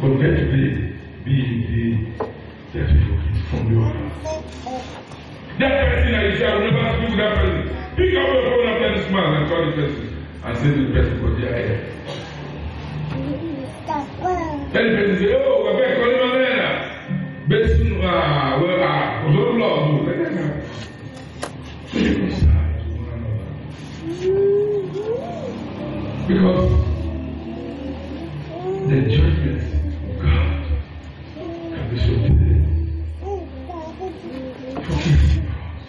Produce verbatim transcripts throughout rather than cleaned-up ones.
let today be the that focus from your heart. That person that you say, I will never speak with that person. Pick up your phone after this man and call the person and say to the person, but they are here. Then the person say, oh, we're back calling my man. Based on, ah, well, ah, was all love. Let them know. So you can start to one another. Because the judgment of God can be so today. Forgive me.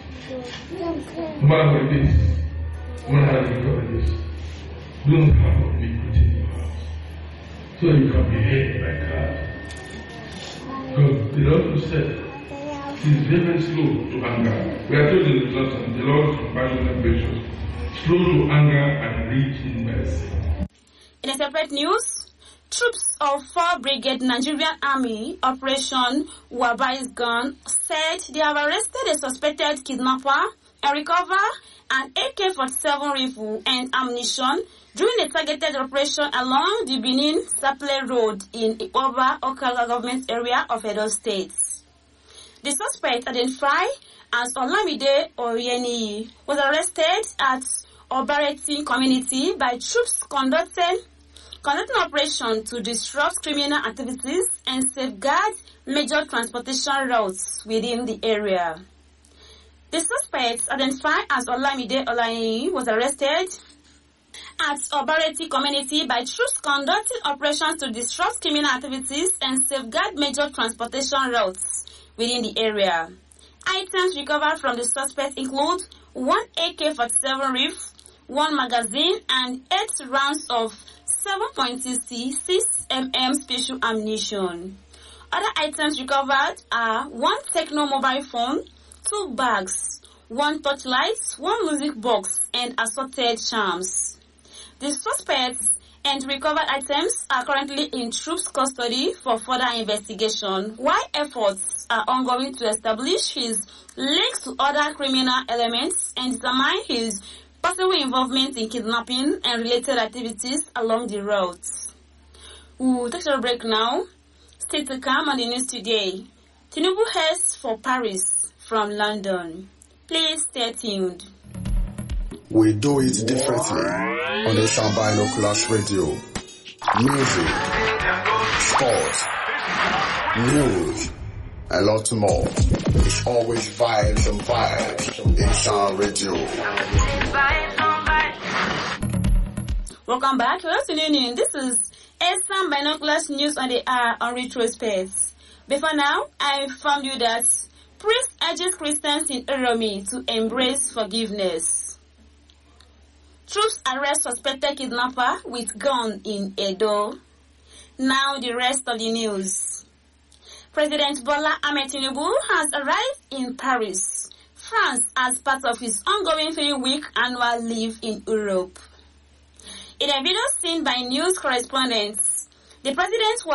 No matter what it is, no matter how you got this, do not have of me put in your heart. So you can be hated by God. Because the Lord said, He is very slow to anger. We are told in the lesson, the Lord is compassionate and gracious, slow to anger and rich in mercy. In a separate news, troops of four Brigade Nigerian Army Operation Wabai's Gun said they have arrested a suspected kidnapper and recovered an A K forty-seven rifle and ammunition during a targeted operation along the Benin-Saple Road in Ipoba, Okala government area of Edo State. The suspect, identified as Olamide Oyeniyi, was arrested at Obareti community by troops conducting conducting operation to disrupt criminal activities and safeguard major transportation routes within the area. The suspect, identified as Olamide Oyeniyi, was arrested at Obareti community by troops conducting operations to disrupt criminal activities and safeguard major transportation routes within the area. Items recovered from the suspect include one A K forty-seven rifle, one magazine, and eight rounds of seven point six six millimeter special ammunition. Other items recovered are one Techno mobile phone, two bags, one torchlight, one music box, and assorted charms. The suspects and recovered items are currently in troops' custody for further investigation, while efforts are ongoing to establish his links to other criminal elements and determine his possible involvement in kidnapping and related activities along the roads. We'll take a break now. Stay to come on the news today. Tinubu heads for Paris from London. Please stay tuned. We do it differently on the Sound Binoculars Radio. Music, sports, news, a lot more. It's always vibes and vibes in Sound Radio. Welcome back. Good afternoon. This is Sound Binoculars News on the Hour on Retrospect. Before now, I informed you that priest urges Christians in Uromi to embrace forgiveness. Troops arrest suspected kidnapper with gun in Edo. Now the rest of the news. President Bola Ahmed Tinubu has arrived in Paris, France, as part of his ongoing three-week annual leave in Europe. In a video seen by news correspondents, the president was